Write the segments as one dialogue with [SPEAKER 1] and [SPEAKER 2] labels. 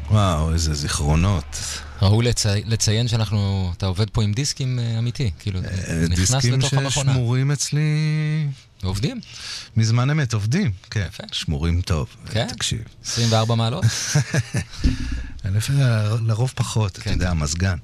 [SPEAKER 1] וואו, איזה זיכרונות.
[SPEAKER 2] ראוי לציין אתה עובד פה עם דיסקים אמיתי, כאילו, נכנס לתוך המכונה.
[SPEAKER 1] דיסקים ששמורים אצלי...
[SPEAKER 2] עובדים?
[SPEAKER 1] מזמן אמת, עובדים, כן.
[SPEAKER 2] יפה.
[SPEAKER 1] שמורים טוב,
[SPEAKER 2] כן?
[SPEAKER 1] תקשיב.
[SPEAKER 2] 24 מעלות?
[SPEAKER 1] לרוב פחות, אתה יודע, מזגן.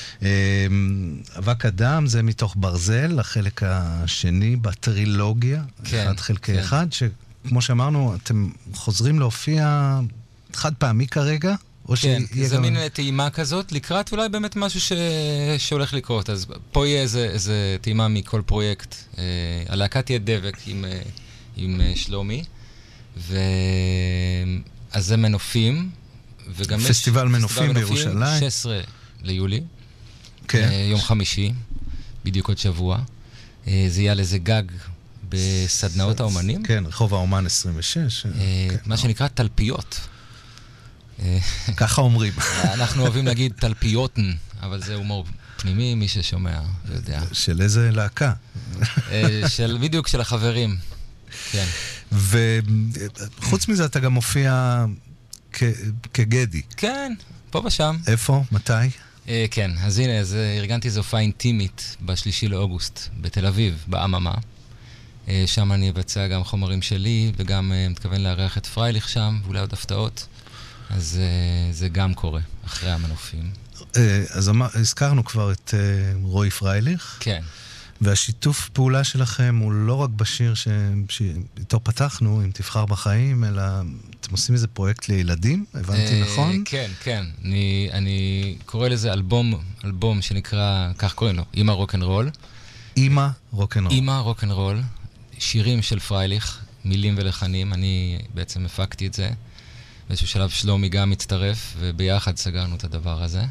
[SPEAKER 1] אבק אדם זה מתוך ברזל, החלק השני בטרילוגיה, אחד חלקי אחד, שכמו שאמרנו, אתם חוזרים להופיע חד פעמי כרגע,
[SPEAKER 2] כן, זה מין טעימה כזאת, לקראת אולי באמת משהו שהולך לקרות. אז פה יהיה איזה טעימה מכל פרויקט. הלהקה תהיה דבק עם שלומי, אז זה מנופים, וגם
[SPEAKER 1] פסטיבל מנופים בירושלים.
[SPEAKER 2] 16 ליולי,
[SPEAKER 1] כן.
[SPEAKER 2] יום חמישי, בדיוק עוד שבוע. זה יהיה על איזה גג בסדנאות האומנים.
[SPEAKER 1] כן, רחוב האומן 26.
[SPEAKER 2] מה שנקרא תלפיות.
[SPEAKER 1] ככה אומרים.
[SPEAKER 2] אנחנו אוהבים להגיד תלפיותן, אבל זה הומור פנימי, מי ששומע, יודע.
[SPEAKER 1] של איזה להקה?
[SPEAKER 2] בדיוק של החברים, כן.
[SPEAKER 1] וחוץ מזה אתה גם מופיע כגדי.
[SPEAKER 2] כן, פה ושם.
[SPEAKER 1] איפה? מתי?
[SPEAKER 2] כן, אז הנה, ארגנתי איזו הופעה אינטימית ב3 לאוגוסט, בתל אביב, באממה. שם אני אבצע גם חומרים שלי, וגם מתכוון לארח את פרייליך שם, ואולי עוד הפתעות. אז זה גם קורה, אחרי המנופים.
[SPEAKER 1] אז הזכרנו כבר את רועי פרייליך.
[SPEAKER 2] כן.
[SPEAKER 1] והשיתוף פעולה שלכם הוא לא רק בשיר שאיתו פתחנו, אם תבחר בחיים, אלא אתם עושים איזה פרויקט לילדים, הבנתי נכון?
[SPEAKER 2] כן, כן. אני קורא לזה אלבום שנקרא, כך קוראים לו, אמא רוק'נ'רול.
[SPEAKER 1] אמא רוק'נ'רול.
[SPEAKER 2] אמא רוק'נ'רול, שירים של פרייליך, מילים ולחנים, אני בעצם הפקתי את זה. באיזשהו שלב שלומי גם מצטרף, וביחד סגרנו את הדבר הזה.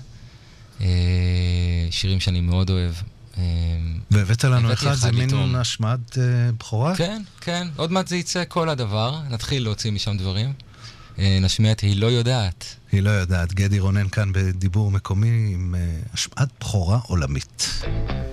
[SPEAKER 2] שירים שאני מאוד אוהב.
[SPEAKER 1] והבאת לנו אחד, זה מין השמעת בכורה?
[SPEAKER 2] כן, כן. עוד מעט זה יצא כל הדבר. נתחיל להוציא משם דברים. נשמיע את היא לא יודעת.
[SPEAKER 1] היא לא יודעת. גדי רונן כאן בדיבור מקומי עם השמעת בכורה עולמית.